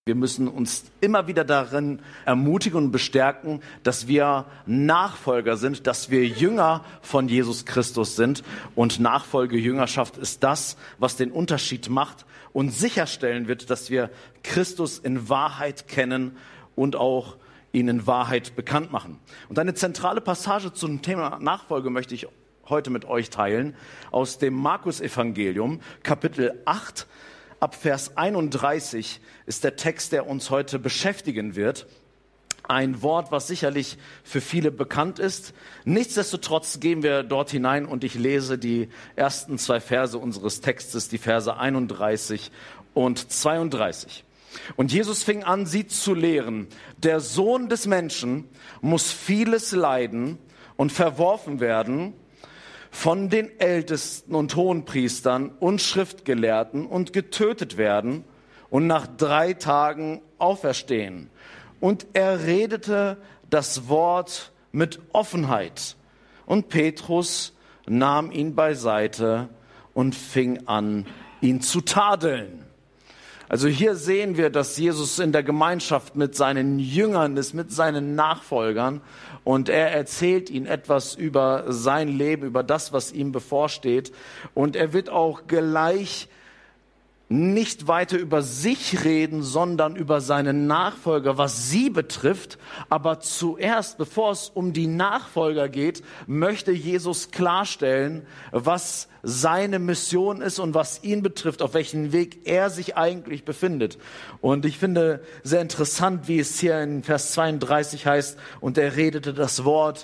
Wir müssen uns immer wieder darin ermutigen und bestärken, dass wir Nachfolger sind, dass wir Jünger von Jesus Christus sind. Und Nachfolge, Jüngerschaft ist das, was den Unterschied macht und sicherstellen wird, dass wir Christus in Wahrheit kennen und auch ihn in Wahrheit bekannt machen. Und eine zentrale Passage zum Thema Nachfolge möchte ich heute mit euch teilen aus dem Markus-Evangelium, Kapitel 8. Ab Vers 31 ist der Text, der uns heute beschäftigen wird. Ein Wort, was sicherlich für viele bekannt ist. Nichtsdestotrotz gehen wir dort hinein und ich lese die ersten 2 Verse unseres Textes, die Verse 31 und 32. Und Jesus fing an, sie zu lehren. Der Sohn des Menschen muss vieles leiden und verworfen werden von den Ältesten und Hohenpriestern und Schriftgelehrten und getötet werden und nach 3 Tagen auferstehen. Und er redete das Wort mit Offenheit. Und Petrus nahm ihn beiseite und fing an, ihn zu tadeln. Also hier sehen wir, dass Jesus in der Gemeinschaft mit seinen Jüngern ist, mit seinen Nachfolgern. Und er erzählt ihnen etwas über sein Leben, über das, was ihm bevorsteht. Und er wird auch gleich nicht weiter über sich reden, sondern über seine Nachfolger, was sie betrifft. Aber zuerst, bevor es um die Nachfolger geht, möchte Jesus klarstellen, was seine Mission ist und was ihn betrifft, auf welchem Weg er sich eigentlich befindet. Und ich finde sehr interessant, wie es hier in Vers 32 heißt, und er redete das Wort